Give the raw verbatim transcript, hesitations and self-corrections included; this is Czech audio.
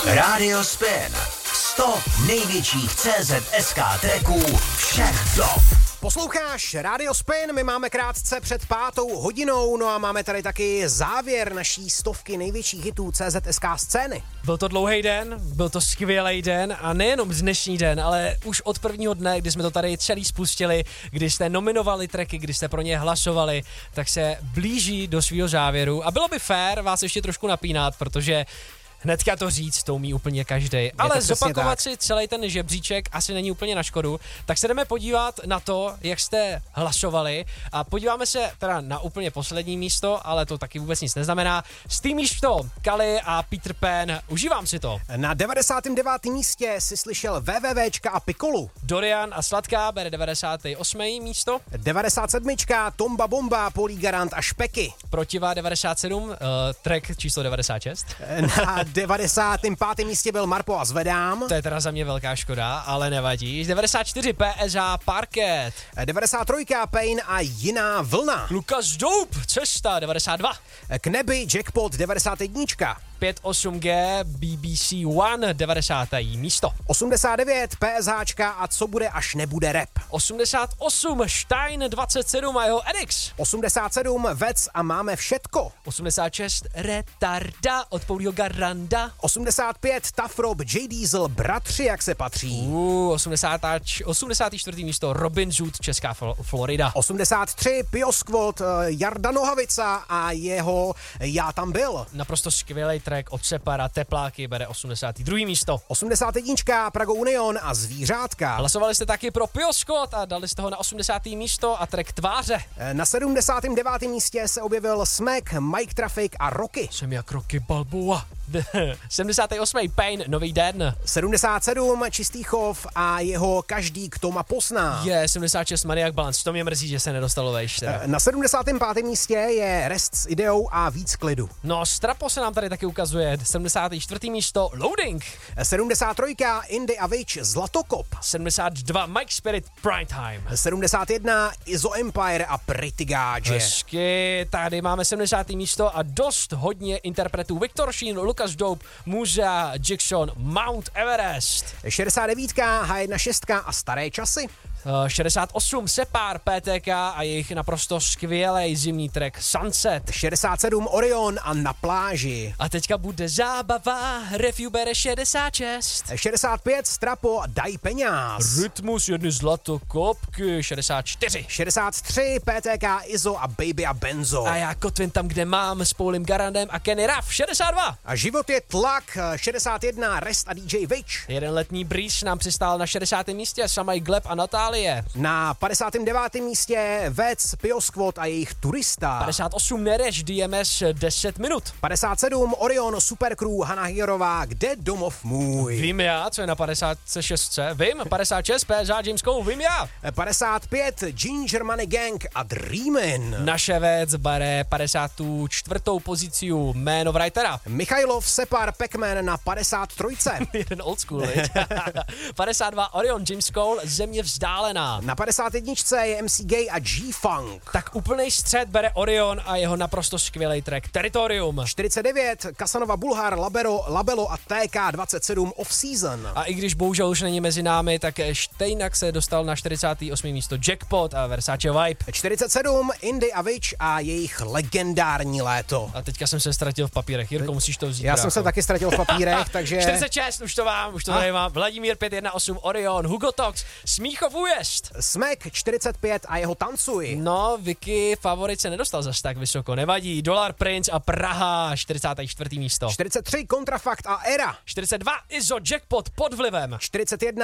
Radio Spin. sto největších C Z S K tracků všech dob. Posloucháš Radio Spin, my máme krátce před pátou hodinou, no a máme tady taky závěr naší stovky největších hitů C Z S K scény. Byl to dlouhý den, byl to skvělý den a nejenom z dnešní den, ale už od prvního dne, kdy jsme to tady celý spustili, kdy jste nominovali tracky, kdy jste pro ně hlasovali, tak se blíží do svého závěru a bylo by fér vás ještě trošku napínat, protože hnedka to říct, to umí úplně každý. Ale zopakovat tak. si celý ten žebříček asi není úplně na škodu. Tak se jdeme podívat na to, jak jste hlasovali a podíváme se teda na úplně poslední místo, ale to taky vůbec nic neznamená. Z tým místo Kali a Peter Pan, užívám si to. Na devadesátém devátém místě si slyšel WWWčka a Piccolo. Dorian a Sladká bere devadesátém osmém místo. devadesát sedm Tomba Bomba, Polí Garant a Špeky. Protivá devadesát sedm, uh, track číslo devadesát šest. Na devadesátém pátém místě byl Marpo a Zvedám. To je teda za mě velká škoda, ale nevadí. devadesát čtyři P S H Parket. devadesát tři Pain a Jiná vlna. Lukas Dope, Cesta devadesát dva. K nebi Jackpot devadesát jedna. pět osm G B B C One devadesáté místo. osmdesát devět PSHčka a Co bude, až nebude rap. osmdesát osm Stein dvacet sedm a jeho Edix. osmdesát sedm Vec a máme všetko. osmdesát šest Retarda od Paulího Garanda. osmdesát pět Tough Rob J Diesel, bratři, jak se patří. Uh, osmdesát čtyři místo Robin Zoot, Česká Fl- Florida. osmdesát tři Pio Squad, Jarda Nohavica a jeho Já tam byl. Naprosto skvělý track od Separa, Tepláky bere osmdesát druhé místo. osmdesát jedna Prago Union a Zvířátka. Hlasovali jste taky pro Pio Squad a dali jste ho na osmdesátém místo a track Tváře. Na sedmdesátém devátém místě se objevil Smack, Mike Traffic a Rocky. Jsem jak Rocky Balboa. sedmdesátý osmý Pain, Nový den. sedmdesát sedm Čistý chov a jeho Každý, kdo má posná. Je sedmdesát šest Maniac Balance, to mě mrzí, že se nedostalo vejš. Na sedmdesátém pátém místě je Rest s ideou a Víc klidu. No, Strapo se nám tady taky ukazuje, sedmdesát čtyři místo Loading. sedmdesát tři Indy a Witch, Zlatokop. sedmdesát dva Mike Spirit, Prime Time. sedmdesát jedna Izo Empire a Pretty Gage. Hezky, tady máme sedmdesátý místo a dost hodně interpretů. Viktor Sheen, Lukas Dope, Muza, Jackson, Mount Everest. šedesát devět H jedna šest a Staré časy. šedesát osm Separ, P T K a jejich naprosto skvělý zimní track Sunset. šedesát sedm Orion a Na pláži. A teďka bude zábava, Review bere šedesát šest. šedesát pět Strapo, Daj peněz. Rytmus, jedny zlatokopky, šedesát čtyři. šedesát tři P T K, Izo a Baby a Benzo. A já kotvím tam, kde mám, s Paulem Garandem a Kenny Ruff, šedesát dva. A Život je tlak, šedesát jedna Rest a D J Witch. Jeden letní Breeze nám přistál na šedesátém místě, Samaj Gleb a Natálie. Na padesátém devátém místě Vec, Pio Squad a jejich Turista. padesát osm Nereš, D M S, deset minut. padesát sedm Orion, Supercrew, Hana Hierová, Kde domov můj. Vím já, co je na padesát šest. Vím, padesát šest P S H James Cole, vím já. padesát pět Ginger Money Gang a Dreamin. Naše věc bere padesát čtyři pozici Man of Writera. Michailov, Separ, Pac-Man na padesát tři. Jeden old school, viď? padesát dva Orion, James Cole, Země vzdálená. Na padesát jedna je M C Gay a G-Funk. Tak úplnej střed bere Orion a jeho naprosto skvělý track Territorium. čtyřicet devět Casanova Bulhar, Labero, Labelo a T K dvacet sedm Off-Season. A i když bohužel už není mezi námi, tak stejnak se dostal na čtyřicátém osmém místo Jackpot a Versace Vibe. čtyřicet sedm Indy a Witch a jejich Legendární léto. A teďka jsem se ztratil v papírech. Jirko, musíš to vzít. Já jsem se taky ztratil v papírech, takže... čtyřicet šest, už to mám, už to tady mám. Vladimír pět jedna osm Orion, Hugo Tox, Smíchov Újezd. Smek čtyřicet pět a jeho Tancuj. No, Vicky favorit se nedostal zas tak vysoko, nevadí. Dolar Prince a Praha, čtyřicáté čtvrté místo. čtyřicet tři Kontrafakt a Era. čtyřicet dva Izo Jackpot pod vlivem. čtyřicet jedna